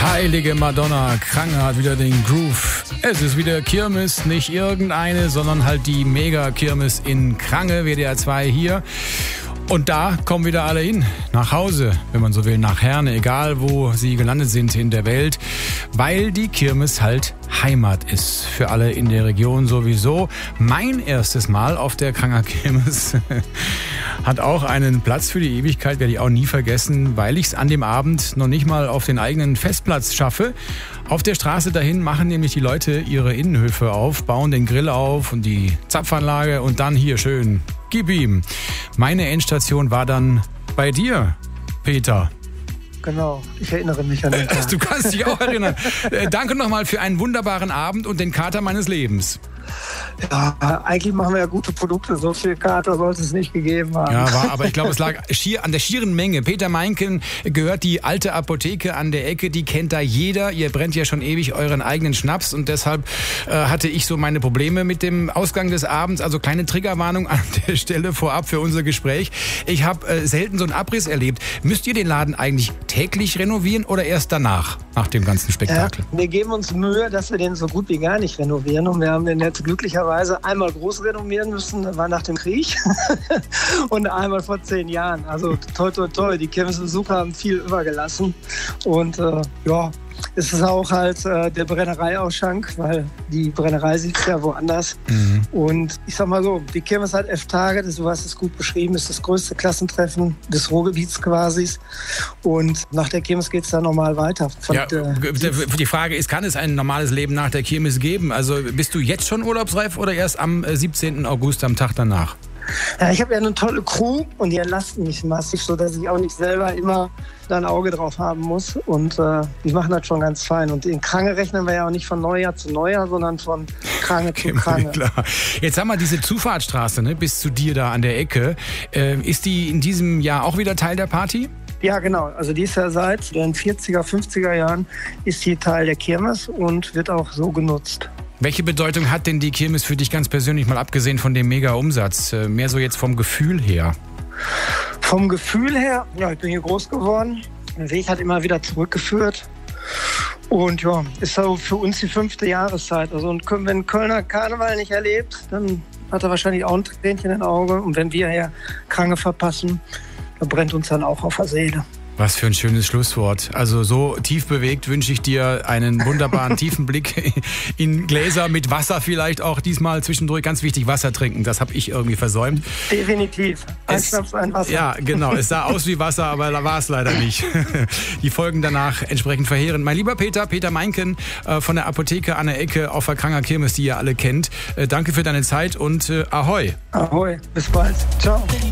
Heilige Madonna, Krange hat wieder den Groove. Es ist wieder Kirmes, nicht irgendeine, sondern halt die Mega-Kirmes in Krange, WDR 2 hier. Und da kommen wieder alle hin, nach Hause, wenn man so will, nach Herne, egal wo sie gelandet sind in der Welt, weil die Kirmes halt Heimat ist für alle in der Region sowieso. Mein erstes Mal auf der Kranger Kirmes hat auch einen Platz für die Ewigkeit, werde ich auch nie vergessen, weil ich es an dem Abend noch nicht mal auf den eigenen Festplatz schaffe. Auf der Straße dahin machen nämlich die Leute ihre Innenhöfe auf, bauen den Grill auf und die Zapfanlage und dann hier schön, gib ihm. Meine Endstation war dann bei dir, Peter. Genau, ich erinnere mich an den Tag. Du kannst dich auch erinnern. Danke nochmal für einen wunderbaren Abend und den Kater meines Lebens. Ja, eigentlich machen wir ja gute Produkte. So viel Kater sollte es nicht gegeben haben. Ja, aber ich glaube, es lag an der schieren Menge. Peter Meinken gehört die alte Apotheke an der Ecke. Die kennt da jeder. Ihr brennt ja schon ewig euren eigenen Schnaps. Und deshalb hatte ich so meine Probleme mit dem Ausgang des Abends. Also kleine Triggerwarnung an der Stelle vorab für unser Gespräch. Ich habe selten so einen Abriss erlebt. Müsst ihr den Laden eigentlich täglich renovieren oder erst danach, nach dem ganzen Spektakel? Wir geben uns Mühe, dass wir den so gut wie gar nicht renovieren. Und wir haben den jetzt glücklicherweise einmal groß renovieren müssen, das war nach dem Krieg, und einmal vor 10 Jahren. Also toi, toi, toi, die Kirmesbesucher haben viel übergelassen. Und ja, es ist auch halt der Brennereiausschank, weil die Brennerei sitzt ja woanders. Mhm. Und ich sag mal so, die Kirmes hat 11 Tage, du hast es gut beschrieben, ist das größte Klassentreffen des Ruhrgebiets quasi. Und nach der Kirmes geht es dann normal weiter. Ja, die Frage ist, kann es ein normales Leben nach der Kirmes geben? Also bist du jetzt schon urlaubsreif oder erst am 17. August, am Tag danach? Ja, ich habe ja eine tolle Crew und die entlasten mich massiv, sodass ich auch nicht selber immer da ein Auge drauf haben muss. Und die machen das schon ganz fein. Und in Krange rechnen wir ja auch nicht von Neujahr zu Neujahr, sondern von Krange zu Krange. Klar. Jetzt haben wir diese Zufahrtsstraße, ne, bis zu dir da an der Ecke. Ist die in diesem Jahr auch wieder Teil der Party? Ja, genau. Also die ist ja seit den 40er, 50er Jahren ist die Teil der Kirmes und wird auch so genutzt. Welche Bedeutung hat denn die Kirmes für dich ganz persönlich, mal abgesehen von dem Mega-Umsatz? Mehr so jetzt vom Gefühl her? Vom Gefühl her, ja, ich bin hier groß geworden. Der Weg hat immer wieder zurückgeführt. Und ja, ist so für uns die 5. Jahreszeit. Also wenn ein Kölner Karneval nicht erlebt, dann hat er wahrscheinlich auch ein Tränchen im Auge. Und wenn wir hier Krange verpassen, dann brennt uns dann auch auf der Seele. Was für ein schönes Schlusswort. Also so tief bewegt wünsche ich dir einen wunderbaren tiefen Blick in Gläser mit Wasser vielleicht auch diesmal zwischendurch. Ganz wichtig, Wasser trinken. Das habe ich irgendwie versäumt. Definitiv. Ein Schnaps, ein Wasser. Ja, genau. Es sah aus wie Wasser, aber da war es leider nicht. Die Folgen danach entsprechend verheerend. Mein lieber Peter Meinken von der Apotheke an der Ecke auf der Kranger Kirmes, die ihr alle kennt. Danke für deine Zeit und Ahoi. Ahoi. Bis bald. Ciao.